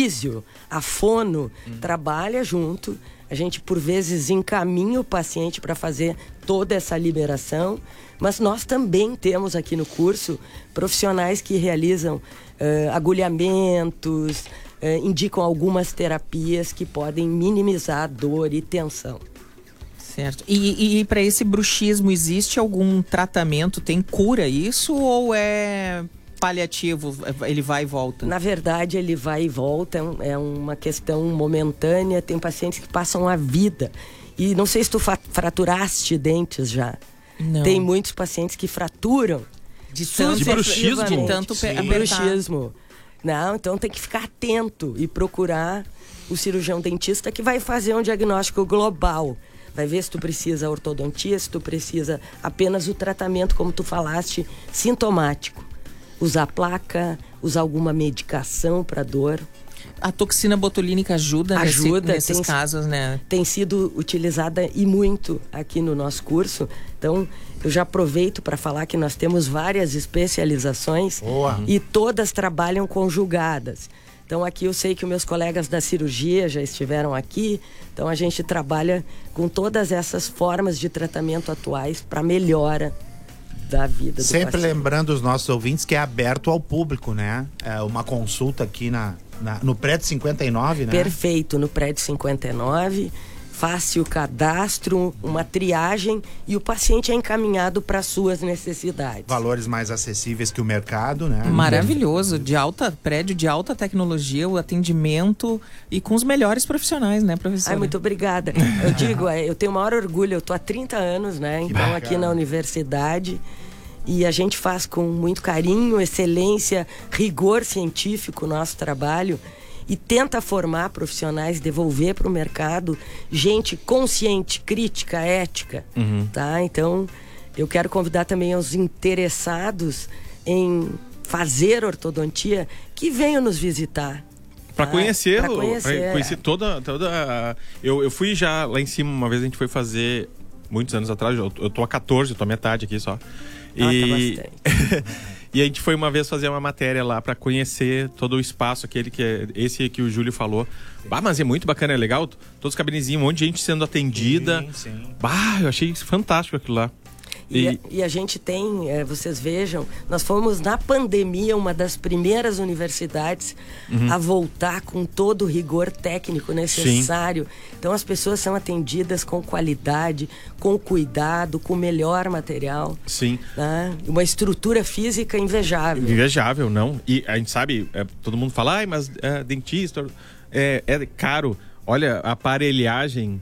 físio, a fono, trabalha junto. A gente, por vezes, encaminha o paciente para fazer toda essa liberação, mas nós também temos aqui no curso profissionais que realizam agulhamentos, indicam algumas terapias que podem minimizar a dor e tensão. Certo. E para esse bruxismo, existe algum tratamento? Tem cura isso ou é paliativo? Ele vai e volta? Na verdade, ele vai e volta. É uma questão momentânea. Tem pacientes que passam a vida. E não sei se tu fraturaste dentes já. Não. Tem muitos pacientes que fraturam. De bruxismo? De tanto bruxismo. Não, então tem que ficar atento e procurar o cirurgião dentista que vai fazer um diagnóstico global. Vai ver se tu precisa ortodontia, se tu precisa apenas o tratamento, como tu falaste, sintomático. Usar placa, usar alguma medicação para dor. A toxina botulínica ajuda nesses casos, né? Tem sido utilizada e muito aqui no nosso curso. Então, eu já aproveito para falar que nós temos várias especializações. Boa. E todas trabalham conjugadas. Então, aqui eu sei que os meus colegas da cirurgia já estiveram aqui. Então, a gente trabalha com todas essas formas de tratamento atuais para melhora da vida do Sempre paciente. lembrando os nossos ouvintes que é aberto ao público, né? É uma consulta aqui no prédio 59, né? Perfeito, no prédio 59. Faz-se o cadastro, uma triagem e o paciente é encaminhado para as suas necessidades. Valores mais acessíveis que o mercado, né? Maravilhoso, prédio de alta tecnologia, o atendimento e com os melhores profissionais, né, professora? Ai, muito obrigada. Eu digo, eu tenho o maior orgulho, eu estou há 30 anos, né? Então, aqui na universidade, e a gente faz com muito carinho, excelência, rigor científico o nosso trabalho. E tenta formar profissionais, devolver para o mercado gente consciente, crítica, ética, tá? Então, eu quero convidar também os interessados em fazer ortodontia que venham nos visitar. Para conhecer, pra conhecer toda eu fui já lá em cima uma vez, a gente foi fazer muitos anos atrás, eu tô há 14, eu tô a metade aqui só. Tá bastante. E a gente foi uma vez fazer uma matéria lá para conhecer todo o espaço, esse que o Júlio falou. Bah, mas é muito bacana, é legal. Todos os cabinezinhos, um monte de gente sendo atendida. Sim. Bah, eu achei fantástico aquilo lá. E a gente tem, vocês vejam, nós fomos na pandemia uma das primeiras universidades a voltar com todo o rigor técnico necessário. Sim. Então as pessoas são atendidas com qualidade, com cuidado, com o melhor material. Sim. Né? Uma estrutura física invejável. Invejável, não. E a gente sabe, todo mundo fala, mas dentista é caro. Olha, a aparelhagem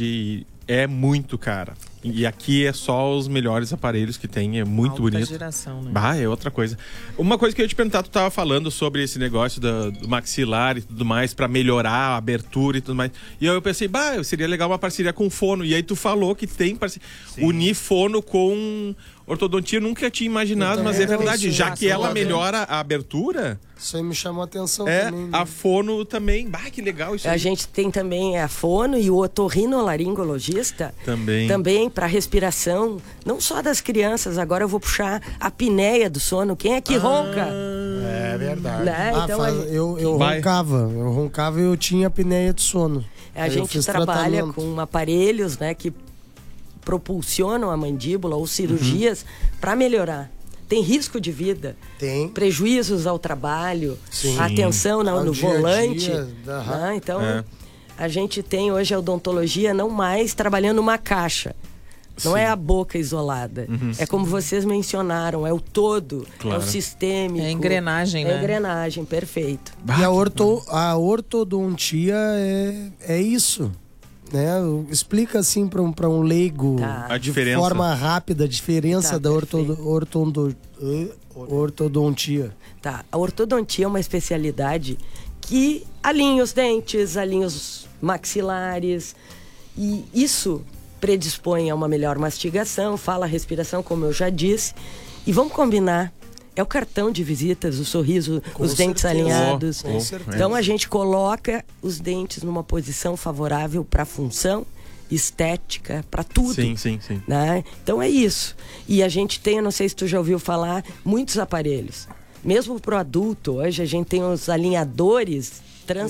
é muito cara. E aqui é só os melhores aparelhos que tem, é muito alta bonito. Geração, né? Bah, é outra coisa. Uma coisa que eu ia te perguntar, tu tava falando sobre esse negócio do maxilar e tudo mais, pra melhorar a abertura e tudo mais. E aí eu pensei, seria legal uma parceria com fono. E aí tu falou que tem parceria. Unir fono com ortodontia, eu nunca tinha imaginado, mas é verdade. Já que ela melhora a abertura... Isso aí me chamou a atenção também. A fono também. Bah, que legal isso aí. A gente tem também a fono e o otorrinolaringologista. Também para respiração, não só das crianças. Agora eu vou puxar a apneia do sono. Quem é que ronca? É verdade. Né? Então, eu roncava e eu tinha apneia de sono. A gente trabalha com aparelhos, né, que propulsionam a mandíbula ou cirurgias para melhorar. Tem risco de vida, tem prejuízos ao trabalho, sim, atenção no volante. Né? Então, a gente tem hoje a odontologia não mais trabalhando uma caixa. Não é a boca isolada. É como vocês mencionaram, é o todo, é o sistêmico. É a engrenagem, né? É a engrenagem, perfeito. E a ortodontia é isso. Né? Explica assim para um leigo a diferença. De forma rápida a diferença da ortodontia. Tá, a ortodontia é uma especialidade que alinha os dentes, alinha os maxilares, e isso predispõe a uma melhor mastigação, fala a respiração, como eu já disse, e vamos combinar. É o cartão de visitas, o sorriso, os dentes alinhados. Então a gente coloca os dentes numa posição favorável para a função, estética, para tudo. Sim. Né? Então é isso. E a gente tem, não sei se tu já ouviu falar, muitos aparelhos. Mesmo para o adulto, hoje a gente tem os alinhadores